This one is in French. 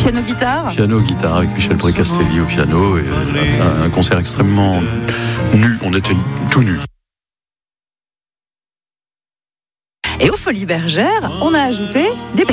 Piano-guitare. Piano-guitare avec Michel Précastelli au piano. Et un concert extrêmement nu. On était tout nus. Et aux Folies Bergères, on a ajouté des